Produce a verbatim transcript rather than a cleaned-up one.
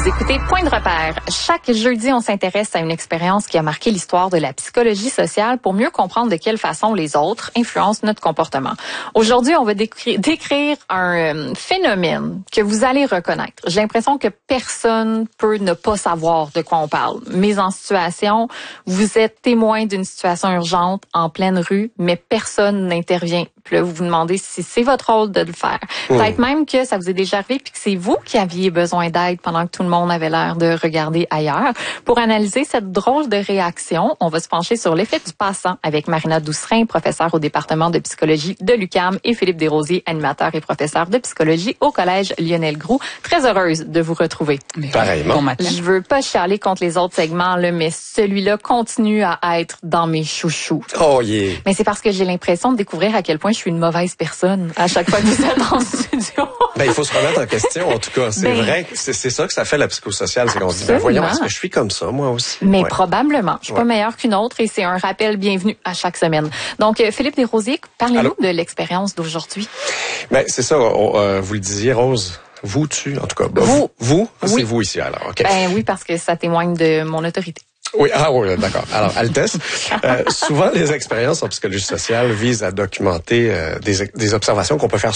écoutez Point de repère. Chaque jeudi, on s'intéresse à une expérience qui a marqué l'histoire de la psychologie sociale pour mieux comprendre de quelle façon les autres influencent notre comportement. Aujourd'hui, on va décrire, décrire un euh, phénomène que vous allez reconnaître. J'ai l'impression que personne peut ne pas savoir de quoi on parle. Mise en situation, vous êtes témoin d'une situation urgente en pleine rue, mais personne n'intervient. Puis là, vous vous demandez si c'est votre rôle de le faire. Mmh. Peut-être même que ça vous est déjà arrivé puis que c'est vous qui aviez besoin d'aide pendant que tout le monde avait l'air de regarder ailleurs. Pour analyser cette drôle de réaction, on va se pencher sur l'effet du passant avec Marina Doucerin, professeure au département de psychologie de l'U Q A M, et Philippe Desrosiers, animateur et professeur de psychologie au collège Lionel Groulx. Très heureuse de vous retrouver. Pareillement. Bon matin. Je veux pas chialer contre les autres segments, là, mais celui-là continue à être dans mes chouchous. Oh yeah. Mais c'est parce que j'ai l'impression de découvrir à quel point je suis une mauvaise personne à chaque fois que vous êtes en studio. Ben, il faut se remettre en question, en tout cas. C'est ben, vrai que c'est, c'est ça que ça fait la psychosociale, c'est qu'on se dit, ben voyons, est-ce que je suis comme ça, moi aussi? Mais ouais. probablement. Je suis ouais. pas meilleure qu'une autre et c'est un rappel bienvenu à chaque semaine. Donc, Philippe Desrosiers, parlez-nous Allô? de l'expérience d'aujourd'hui. Ben, c'est ça, on, euh, vous le disiez, Rose. Vous, tu, en tout cas. Ben, vous. Vous, oui. c'est vous ici, alors. OK. Ben oui, parce que ça témoigne de mon autorité. Oui, ah oui, d'accord. Alors, Altesse, euh, souvent les expériences en psychologie sociale visent à documenter euh, des, des observations qu'on peut faire